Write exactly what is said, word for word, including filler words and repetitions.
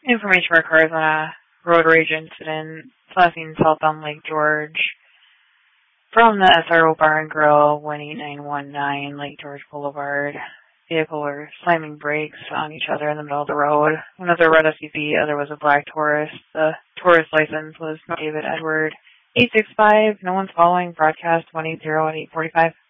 Information for cars on a road rage incident last seen southbound Lake George from the S R O Bar and Grill, one eight nine one nine Lake George Boulevard. Vehicle were slamming brakes on each other in the middle of the road. One was a red S U V, the other was a black Taurus. The Taurus license was David Edward eight six five. No one's following. Broadcast one eight zero at eight forty-five.